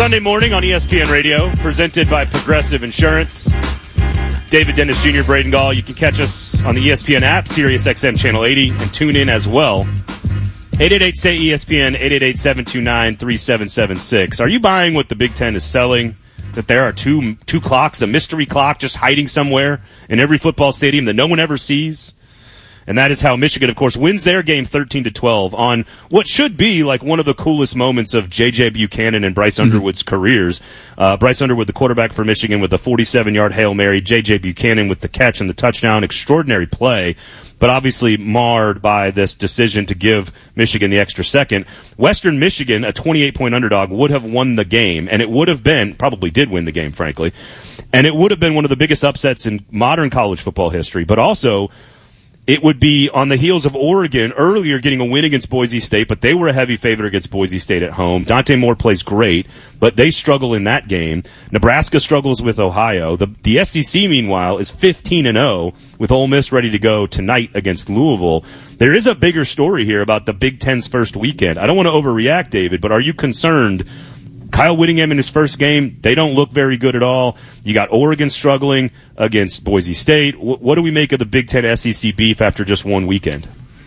Sunday morning on ESPN Radio, presented by Progressive Insurance. David Dennis Jr., Braden Gall. You can catch us on the ESPN app, Sirius XM Channel 80, and tune in as well. 888-SAY-ESPN, 888-729-3776. Are you buying what the Big Ten is selling? That there are two clocks, a mystery clock just hiding somewhere in every football stadium that no one ever sees? And that is how Michigan, of course, wins their game 13-12 on what should be like one of the coolest moments of J.J. Buchanan and Bryce Underwood's careers. Bryce Underwood, the quarterback for Michigan, with a 47-yard Hail Mary. J.J. Buchanan with the catch and the touchdown. Extraordinary play, but obviously marred by this decision to give Michigan the extra second. Western Michigan, a 28-point underdog, would have won the game, and it would have been, probably did win the game, frankly, and it would have been one of the biggest upsets in modern college football history, but also it would be on the heels of Oregon earlier getting a win against Boise State, but they were a heavy favorite against Boise State at home. Dante Moore plays great, but they struggle in that game. Nebraska struggles with Ohio. The SEC, meanwhile, is 15-0 with Ole Miss ready to go tonight against Louisville. There is a bigger story here about the Big Ten's first weekend. I don't want to overreact, David, but are you concerned? Kyle Whittingham in his first game, they don't look very good at all. You got Oregon struggling against Boise State. What do we make of the Big Ten SEC beef after just one weekend?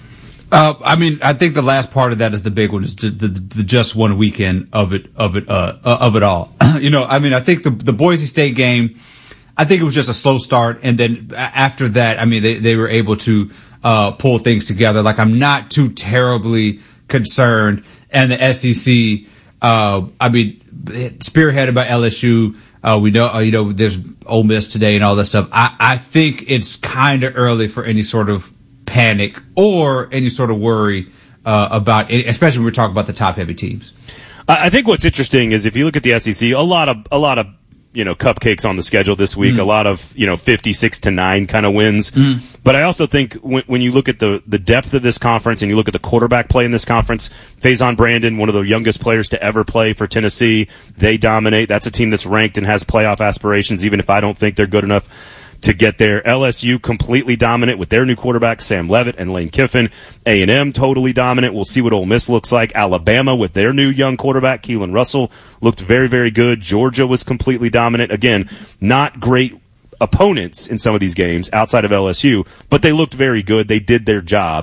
I think the last part of that is the big one, is the just one weekend of it all. I think the Boise State game, I think it was just a slow start, and then after that, they were able to pull things together. Like, I'm not too terribly concerned, and the SEC. Spearheaded by LSU. We know, there's Ole Miss today and all that stuff. I think it's kind of early for any sort of panic or any sort of worry about it, especially when we're talking about the top heavy teams. I think what's interesting is if you look at the SEC, a lot of cupcakes on the schedule this week, a lot of 56-9 kind of wins. But I also think when you look at the depth of this conference and you look at the quarterback play in this conference, Faison Brandon, one of the youngest players to ever play for Tennessee, they dominate. That's a team that's ranked and has playoff aspirations, even if I don't think they're good enough to get there. LSU completely dominant with their new quarterbacks, Sam Leavitt and Lane Kiffin. A&M totally dominant. We'll see what Ole Miss looks like. Alabama with their new young quarterback, Keelan Russell, looked very, very good. Georgia was completely dominant. Again, not great opponents in some of these games outside of LSU, but they looked very good. They did their job.